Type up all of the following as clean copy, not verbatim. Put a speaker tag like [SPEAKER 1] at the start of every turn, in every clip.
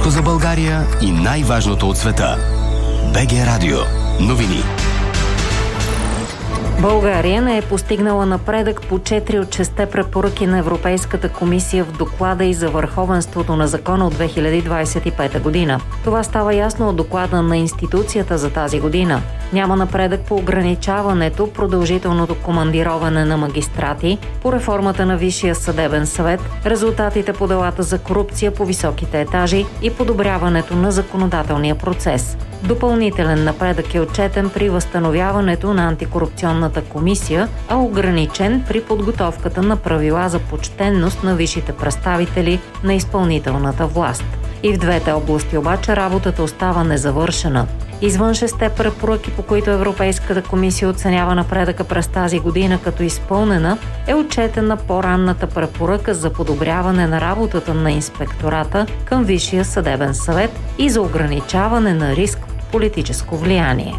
[SPEAKER 1] Всичко за България и най-важното от света. БГ Радио. Новини.
[SPEAKER 2] България не е постигнала напредък по 4 от 6 препоръки на Европейската комисия в доклада и за върховенството на закона от 2025 година. Това става ясно от доклада на институцията за тази година. Няма напредък по ограничаването, продължителното командироване на магистрати, по реформата на Висшия съдебен съвет, резултатите по делата за корупция по високите етажи и подобряването на законодателния процес. Допълнителен напредък е отчетен при възстановяването на антикорупционната комисия, а ограничен при подготовката на правила за почтенност на висшите представители на изпълнителната власт. И в двете области обаче работата остава незавършена. Извън 6 препоръки, по които Европейската комисия оценява напредъка през тази година като изпълнена, е отчетена по-ранната препоръка за подобряване на работата на инспектората към Висшия съдебен съвет и за ограничаване на риск политическо влияние.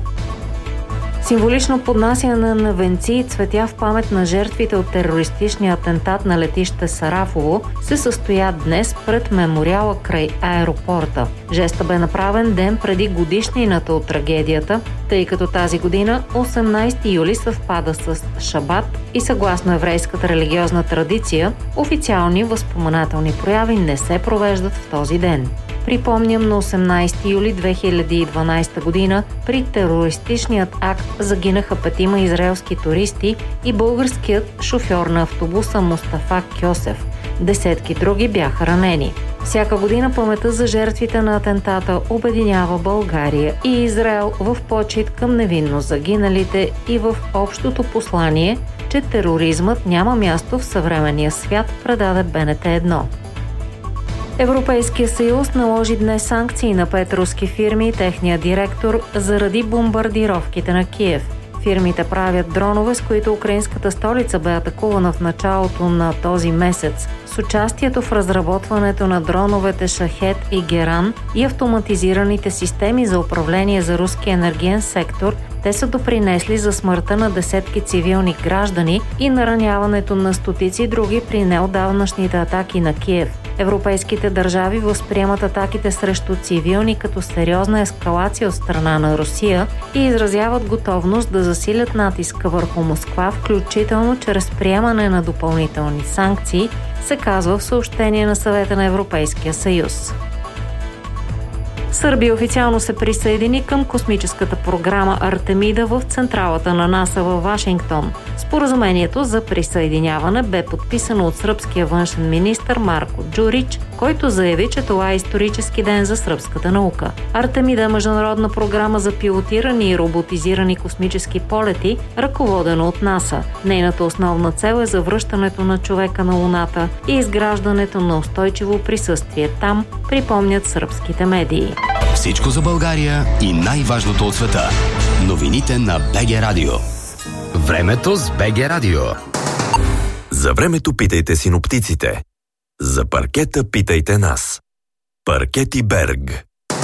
[SPEAKER 2] Символично поднасяне на венци и цветя в памет на жертвите от терористичния атентат на летище Сарафово се състоя днес пред мемориала край аеропорта. Жестът бе направен ден преди годишнината от трагедията, тъй като тази година, 18 юли, съвпада с Шабат и съгласно еврейската религиозна традиция, официални възпоменателни прояви не се провеждат в този ден. Припомням, на 18 юли 2012 година при терористичният акт загинаха 5 израелски туристи и българският шофьор на автобуса Мустафа Кьосев. Десетки други бяха ранени. Всяка година паметта за жертвите на атентата обединява България и Израел в почит към невинно загиналите и в общото послание, че тероризмът няма място в съвременния свят, предаде БНТ 1. Европейския съюз наложи днес санкции на 5 руски фирми и техния директор заради бомбардировките на Киев. Фирмите правят дронове, с които украинската столица бе атакувана в началото на този месец. С участието в разработването на дроновете Шахед и Геран и автоматизираните системи за управление за руския енергиен сектор, те са допринесли за смъртта на десетки цивилни граждани и нараняването на стотици други при неотдавнашните атаки на Киев. Европейските държави възприемат атаките срещу цивилни като сериозна ескалация от страна на Русия и изразяват готовност да засилят натиска върху Москва, включително чрез приемане на допълнителни санкции, се казва в съобщение на Съвета на Европейския съюз. Сърбия официално се присъедини към космическата програма Артемида в централата на НАСА във Вашингтон. Споразумението за присъединяване бе подписано от сръбския външен министър Марко Джурич, който заяви, че това е исторически ден за сръбската наука. Артемида е международна програма за пилотирани и роботизирани космически полети, ръководена от НАСА. Нейната основна цел е завръщането на човека на Луната и изграждането на устойчиво присъствие там, припомнят сръбските медии.
[SPEAKER 1] Всичко за България и най-важното от света. Новините на БГ Радио. Времето с БГ Радио.
[SPEAKER 3] За времето питайте синоптиците. За паркета питайте нас. Паркети Берг.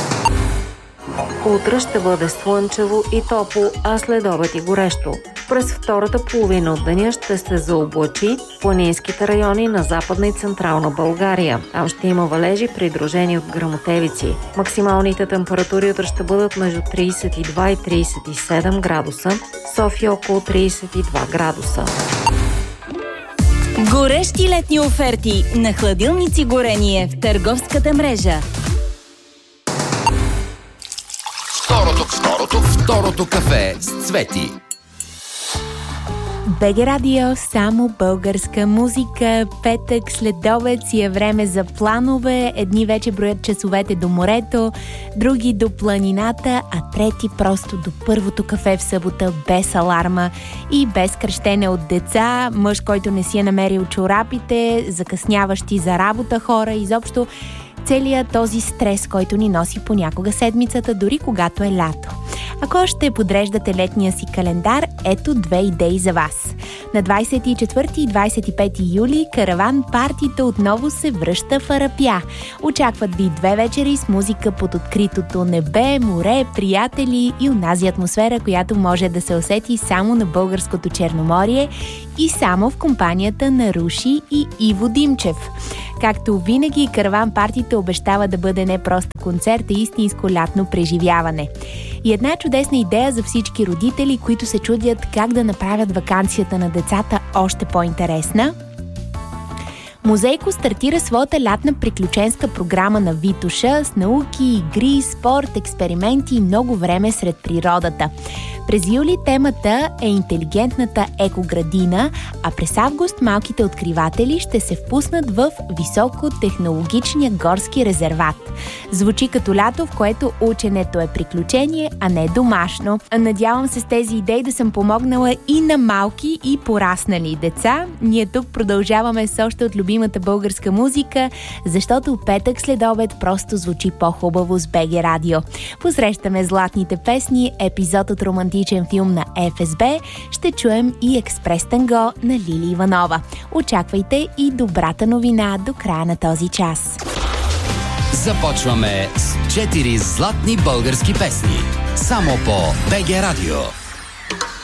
[SPEAKER 2] Утре ще бъде слънчево и топло, а след обед и горещо. През втората половина от деня ще се заоблачи в планинските райони на Западна и Централна България. Там ще има валежи, придружени от гръмотевици. Максималните температури утре ще бъдат между 32 и 37 градуса, София около 32 градуса.
[SPEAKER 4] Горещи летни оферти на хладилници Горение в търговската мрежа.
[SPEAKER 1] Второто кафе с Цвети.
[SPEAKER 5] БГ Радио, само българска музика. Петък след обед си е време за планове. Едни вече броят часовете до морето, други до планината, а трети просто до първото кафе в събота без аларма и без крещене от деца, мъж, който не си е намерил чорапите, закъсняващи за работа хора, изобщо целият този стрес, който ни носи понякога седмицата, дори когато е лято. Ако ще подреждате летния си календар, ето 2 идеи за вас. На 24 и 25 юли караван партито отново се връща в Арапя. Очакват ви 2 вечери с музика под откритото небе, море, приятели и онази атмосфера, която може да се усети само на българското Черноморие и само в компанията на Руши и Иво Димчев. Както винаги, караван партито обещава да бъде не просто концерт, а истинско лятно преживяване. И една чудесна идея за всички родители, които се чудят как да направят ваканцията на децата още по-интересна. Музейко стартира своята лятна приключенска програма на Витоша с науки, игри, спорт, експерименти и много време сред природата. През юли темата е интелигентната екоградина, а през август малките откриватели ще се впуснат в високотехнологичния горски резерват. Звучи като лято, в което ученето е приключение, а не домашно. Надявам се с тези идеи да съм помогнала и на малки и пораснали деца. Ние тук продължаваме с още от любимата българска музика, защото петък след обед просто звучи по-хубаво с БГ Радио. Посрещаме златните песни, епизод от романтичен филм на ФСБ, ще чуем и Експрес танго на Лили Иванова. Очаквайте и добрата новина до края на този час.
[SPEAKER 1] Започваме с 4 златни български песни. Само по БГ Радио.